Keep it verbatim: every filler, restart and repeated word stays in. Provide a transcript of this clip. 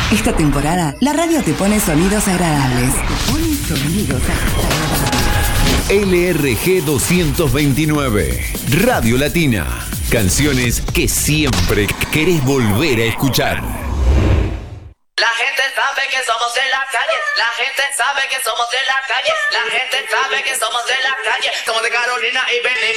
Esta temporada, la radio te pone sonidos agradables. Te pone sonidos agradables. L R G doscientos veintinueve, Radio Latina. Canciones que siempre querés volver a escuchar. La gente sabe que somos de la calle, la gente sabe que somos de la calle, la gente sabe que somos de la calle, somos de Carolina y venimos.